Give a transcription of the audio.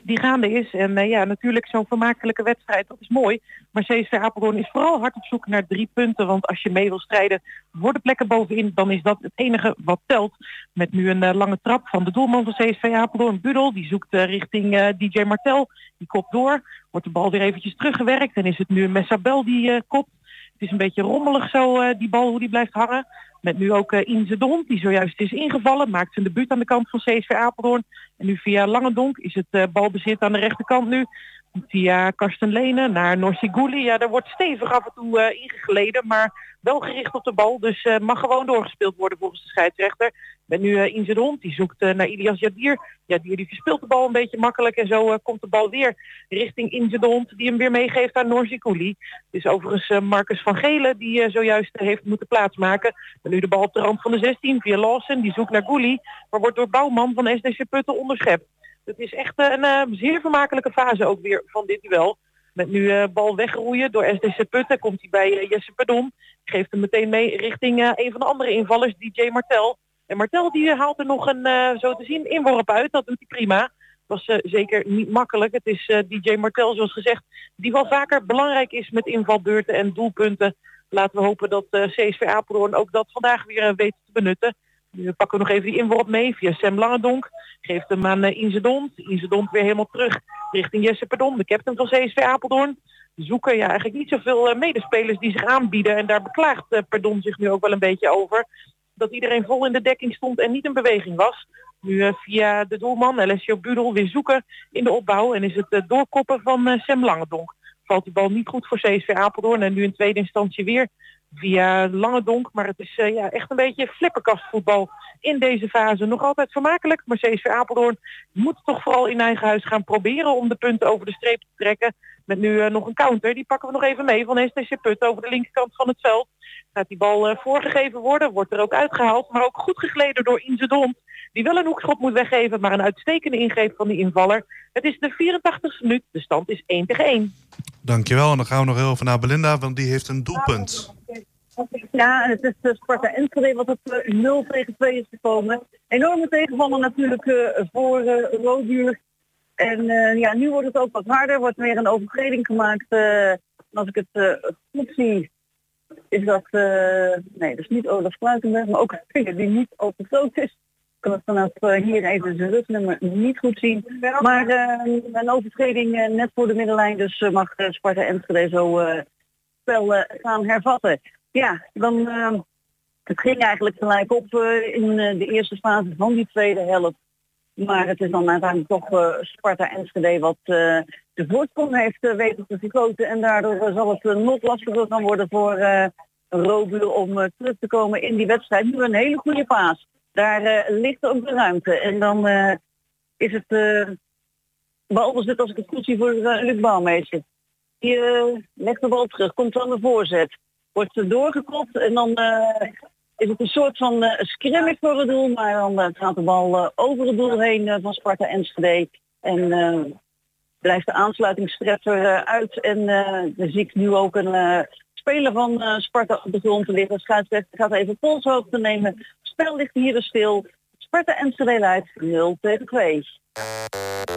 die gaande is. En natuurlijk zo'n vermakelijke wedstrijd, dat is mooi. Maar CSV Apeldoorn is vooral hard op zoek naar 3 punten. Want als je mee wil strijden voor de plekken bovenin, dan is dat het enige wat telt. Met nu een lange trap van de doelman van CSV Apeldoorn, Budel. Die zoekt richting DJ Martel. Die kopt door. Wordt de bal weer eventjes teruggewerkt. En is het nu Messabel die kopt. Het is een beetje rommelig zo, die bal, hoe die blijft hangen. Met nu ook Inze de Hond, die zojuist is ingevallen. Maakt zijn debuut aan de kant van CSV Apeldoorn. En nu via Langendonk is het balbezit aan de rechterkant nu. Via Karsten Lenen naar Norsiguli. Ja, daar wordt stevig af en toe ingegleden, maar wel gericht op de bal. Dus mag gewoon doorgespeeld worden volgens de scheidsrechter. Met nu Inze de Hond, die zoekt naar Ilias Jadir. Jadir die verspeelt de bal een beetje makkelijk. En zo komt de bal weer richting Inze de Hond, die hem weer meegeeft aan Norsiguli. Het is overigens Marcus van Gelen die zojuist heeft moeten plaatsmaken. En nu de bal op de rand van de 16 via Lawson. Die zoekt naar Gouli, maar wordt door Bouwman van SDC Putten onderschept. Het is echt een zeer vermakelijke fase ook weer van dit duel. Met nu bal weggroeien door SDC Putten. Komt hij bij Jesse Perdon. Geeft hem meteen mee richting een van de andere invallers, DJ Martel. En Martel die haalt er nog een, zo te zien, inworp uit. Dat doet hij prima. Was zeker niet makkelijk. Het is DJ Martel, zoals gezegd, die wel vaker belangrijk is met invalbeurten en doelpunten. Laten we hopen dat CSV Apeldoorn ook dat vandaag weer weet te benutten. Nu pakken we nog even die inworp mee via Sam Langendonk. Geeft hem aan Inze Dont. Inze Dont weer helemaal terug richting Jesse Perdon, de captain van CSV Apeldoorn. Zoeken eigenlijk niet zoveel medespelers die zich aanbieden. En daar beklaagt Perdon zich nu ook wel een beetje over. Dat iedereen vol in de dekking stond en niet in beweging was. Nu via de doelman Alessio Budel weer zoeken in de opbouw. En is het doorkoppen van Sam Langendonk. Valt die bal niet goed voor CSV Apeldoorn. En nu in tweede instantie weer via Langendonk. Maar het is echt een beetje flipperkastvoetbal in deze fase. Nog altijd vermakelijk, maar CSV Apeldoorn moet toch vooral in eigen huis gaan proberen om de punten over de streep te trekken. Met nu nog een counter. Die pakken we nog even mee van STC Putten over de linkerkant van het veld. Gaat die bal voorgegeven worden, wordt er ook uitgehaald. Maar ook goed gegleden door Inze Dont. Die wel een hoekschop moet weggeven, maar een uitstekende ingreep van die invaller. Het is de 84e minuut. De stand is 1-1. Dankjewel. En dan gaan we nog heel even naar Belinda, want die heeft een doelpunt. Ja, het is de Sparta Enschede wat op 0-2 is gekomen. Enorme tegenvaller natuurlijk voor Roodbuur. En nu wordt het ook wat harder. Wordt weer een overtreding gemaakt. En als ik het goed zie, is dat... nee, dat is niet Olaf Kluitenberg, maar ook een vinger die niet overgroot is. Ik kan het vanaf hier even zijn rugnummer niet goed zien. Maar een overtreding net voor de middenlijn. Dus mag Sparta Enschede zo spel gaan hervatten. Ja, dan het ging eigenlijk gelijk op in de eerste fase van die tweede helft. Maar het is dan uiteindelijk toch Sparta Enschede wat de voorsprong heeft weten te vergroten. En daardoor zal het nog lastiger gaan worden voor Roodbuur om terug te komen in die wedstrijd. Nu een hele goede paas. Daar ligt ook de ruimte. En dan is het balbezit, als ik het goed zie, voor Luc Bouwmeester. Die legt de bal terug, komt aan de voorzet. Wordt doorgekopt en dan is het een soort van scrimmage voor het doel. Maar dan gaat de bal over het doel heen van Sparta Enschede. En blijft de aansluitingstreffer uit. En dan zie ik nu ook een speler van Sparta op de grond te liggen. Scheidsrechter gaat even polshoogte nemen. Het spel ligt hier dus stil. Sparta Enschede leidt 0-2.